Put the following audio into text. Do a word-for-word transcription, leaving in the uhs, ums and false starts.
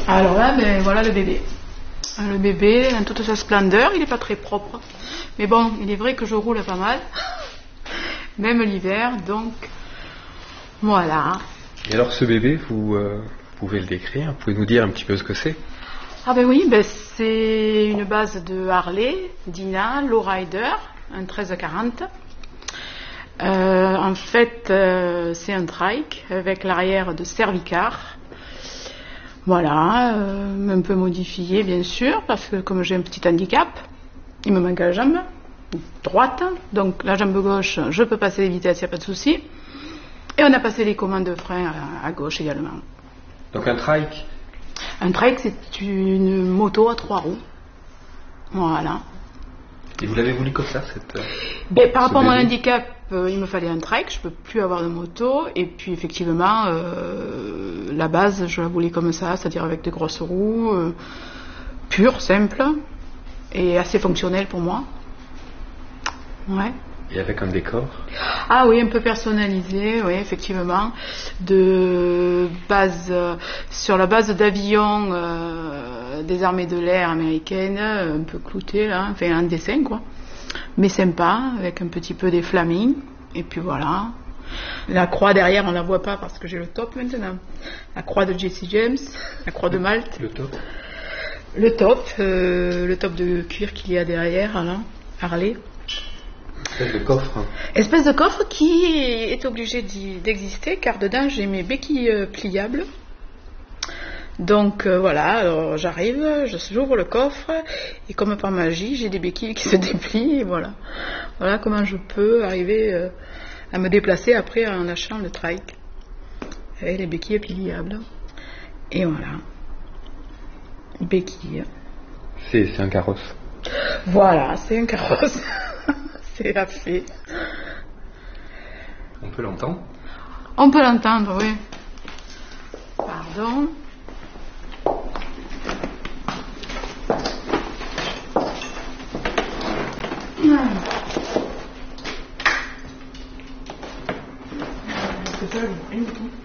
Alors là, ben, voilà le bébé. Le bébé, dans toute sa splendeur, il n'est pas très propre. Mais bon, il est vrai que je roule pas mal. Même l'hiver, donc voilà. Et alors ce bébé, vous euh, pouvez le décrire? Vous pouvez nous dire un petit peu ce que c'est? Ah ben oui, ben c'est une base de Harley, Dina, Lowrider, un treize quarante. Euh, en fait, euh, c'est un trike avec l'arrière de cervicar. Voilà, euh, un peu modifié bien sûr, parce que comme j'ai un petit handicap, il me manque la jambe droite, donc la jambe gauche, je peux passer les vitesses, il n'y a pas de souci. Et on a passé les commandes de frein à, à gauche également. Donc un trike? Un trike, c'est une moto à trois roues. Voilà. Et vous l'avez voulu comme ça, cette... Ben, par rapport à mon bébé. handicap, euh, il me fallait un trike, je ne peux plus avoir de moto. Et puis effectivement, euh, la base, je la voulais comme ça, c'est-à-dire avec des grosses roues, euh, pure, simple, et assez fonctionnelle pour moi. Ouais. Et avec un décor? Ah oui, un peu personnalisé, oui, effectivement, de base, euh, sur la base d'avions euh, des armées de l'air américaines, un peu clouté là, enfin un dessin quoi, mais sympa, avec un petit peu des flamings, et puis voilà. La croix derrière, on la voit pas parce que j'ai le top maintenant. La croix de Jesse James, la croix de Malte. Le top? Le top, euh, le top de cuir qu'il y a derrière, là, Harley. Espèce de coffre. Espèce de coffre qui est obligé d'y- d'exister car dedans j'ai mes béquilles euh, pliables. Donc euh, voilà, alors j'arrive, je- j'ouvre le coffre et comme par magie j'ai des béquilles qui se déplient et voilà. Voilà comment je peux arriver euh, à me déplacer après en lâchant le trike. Avec les béquilles pliables. Et voilà. Béquilles. C'est c'est un carrosse. Voilà, c'est un carrosse. C'est la fée. On peut l'entendre? On peut l'entendre, oui. Pardon. C'est ça,